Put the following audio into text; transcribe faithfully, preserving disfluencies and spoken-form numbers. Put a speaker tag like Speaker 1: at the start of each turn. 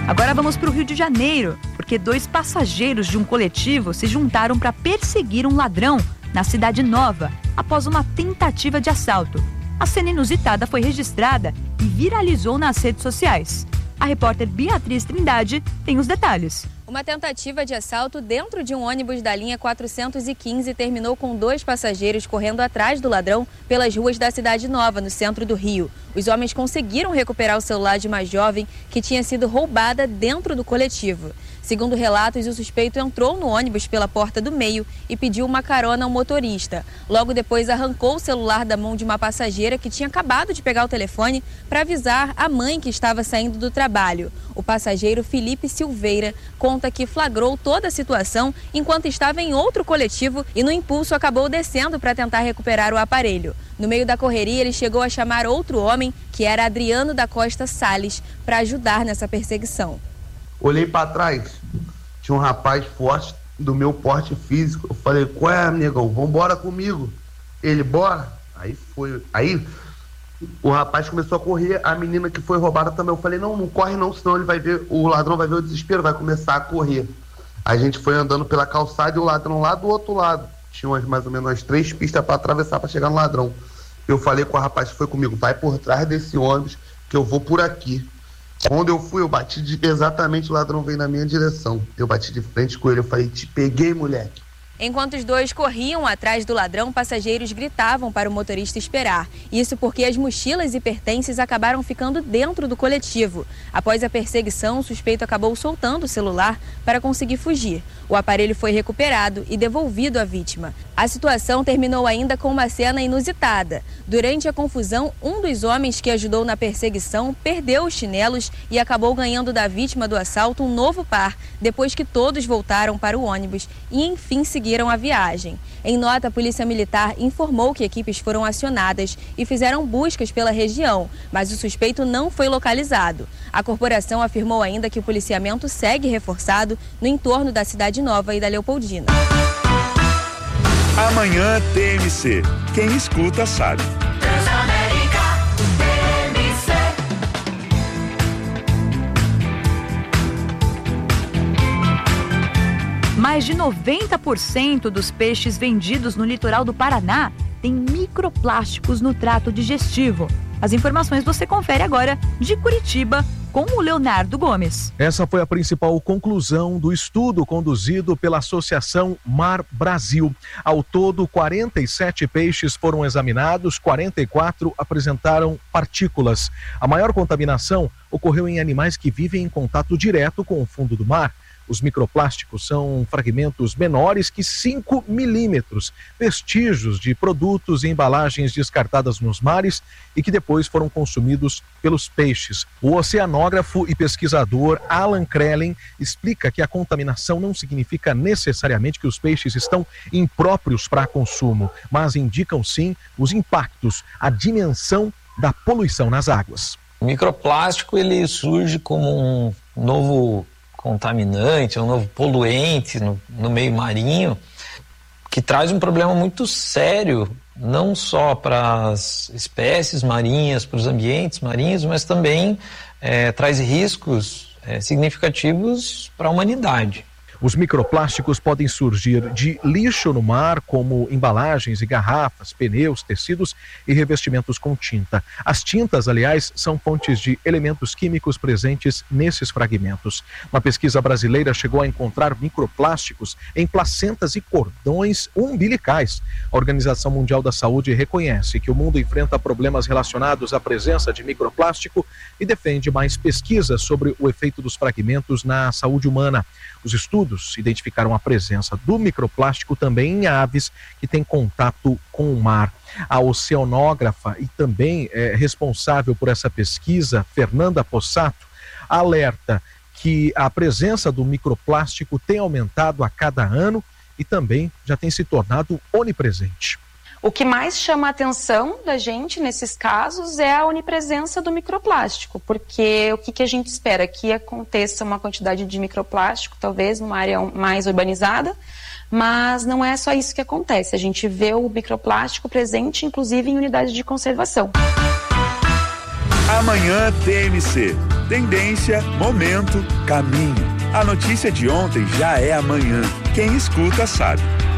Speaker 1: Agora vamos para o Rio de Janeiro, porque dois passageiros de um coletivo se juntaram para perseguir um ladrão na Cidade Nova, após uma tentativa de assalto. A cena inusitada foi registrada e viralizou nas redes sociais. A repórter Beatriz Trindade tem os detalhes.
Speaker 2: Uma tentativa de assalto dentro de um ônibus da linha quatrocentos e quinze terminou com dois passageiros correndo atrás do ladrão pelas ruas da Cidade Nova, no centro do Rio. Os homens conseguiram recuperar o celular de uma jovem que tinha sido roubada dentro do coletivo. Segundo relatos, o suspeito entrou no ônibus pela porta do meio e pediu uma carona ao motorista. Logo depois, arrancou o celular da mão de uma passageira que tinha acabado de pegar o telefone para avisar a mãe que estava saindo do trabalho. O passageiro Felipe Silveira conta que flagrou toda a situação enquanto estava em outro coletivo e, no impulso, acabou descendo para tentar recuperar o aparelho. No meio da correria, ele chegou a chamar outro homem, que era Adriano da Costa Salles, para ajudar nessa perseguição.
Speaker 3: Olhei para trás, tinha um rapaz forte do meu porte físico. Eu falei, qual é, amigão? Vambora comigo. Ele, bora. Aí foi. Aí o rapaz começou a correr, a menina que foi roubada também. Eu falei, não, não corre não, senão ele vai ver, o ladrão vai ver o desespero, vai começar a correr. A gente foi andando pela calçada e o ladrão lá do outro lado. Tinha umas, mais ou menos umas três pistas para atravessar para chegar no ladrão. Eu falei com o rapaz que foi comigo, vai por trás desse ônibus que eu vou por aqui. Quando eu fui, eu bati de, exatamente, o ladrão veio na minha direção. Eu bati de frente com ele, eu falei, te peguei, moleque.
Speaker 2: Enquanto os dois corriam atrás do ladrão, passageiros gritavam para o motorista esperar. Isso porque as mochilas e pertences acabaram ficando dentro do coletivo. Após a perseguição, o suspeito acabou soltando o celular para conseguir fugir. O aparelho foi recuperado e devolvido à vítima. A situação terminou ainda com uma cena inusitada. Durante a confusão, um dos homens que ajudou na perseguição perdeu os chinelos e acabou ganhando da vítima do assalto um novo par, depois que todos voltaram para o ônibus e, enfim, seguiram a viagem. Em nota, a Polícia Militar informou que equipes foram acionadas e fizeram buscas pela região, mas o suspeito não foi localizado. A corporação afirmou ainda que o policiamento segue reforçado no entorno da Cidade Nova e da Leopoldina.
Speaker 4: Amanhã T M C. Quem escuta sabe.
Speaker 1: Mais de noventa por cento dos peixes vendidos no litoral do Paraná têm microplásticos no trato digestivo. As informações você confere agora de Curitiba com o Leonardo Gomes.
Speaker 5: Essa foi a principal conclusão do estudo conduzido pela Associação Mar Brasil. Ao todo, quarenta e sete peixes foram examinados, quarenta e quatro apresentaram partículas. A maior contaminação ocorreu em animais que vivem em contato direto com o fundo do mar. Os microplásticos são fragmentos menores que cinco milímetros, vestígios de produtos e embalagens descartadas nos mares e que depois foram consumidos pelos peixes. O oceanógrafo e pesquisador Alan Krellen explica que a contaminação não significa necessariamente que os peixes estão impróprios para consumo, mas indicam sim os impactos, a dimensão da poluição nas águas.
Speaker 6: O microplástico ele surge como um novo contaminante, um novo poluente no, no meio marinho, que traz um problema muito sério, não só para as espécies marinhas, para os ambientes marinhos, mas também é, traz riscos é, significativos para a humanidade.
Speaker 5: Os microplásticos podem surgir de lixo no mar, como embalagens e garrafas, pneus, tecidos e revestimentos com tinta. As tintas, aliás, são fontes de elementos químicos presentes nesses fragmentos. Uma pesquisa brasileira chegou a encontrar microplásticos em placentas e cordões umbilicais. A Organização Mundial da Saúde reconhece que o mundo enfrenta problemas relacionados à presença de microplástico e defende mais pesquisas sobre o efeito dos fragmentos na saúde humana. Os estudos identificaram a presença do microplástico também em aves que têm contato com o mar. A oceanógrafa e também é, responsável por essa pesquisa, Fernanda Possato, alerta que a presença do microplástico tem aumentado a cada ano e também já tem se tornado onipresente.
Speaker 7: O que mais chama a atenção da gente nesses casos é a onipresença do microplástico, porque o que, que a gente espera? Que aconteça uma quantidade de microplástico, talvez numa área mais urbanizada, mas não é só isso que acontece. A gente vê o microplástico presente, inclusive, em unidades de conservação.
Speaker 4: Amanhã T M C. Tendência, momento, caminho. A notícia de ontem já é amanhã. Quem escuta sabe.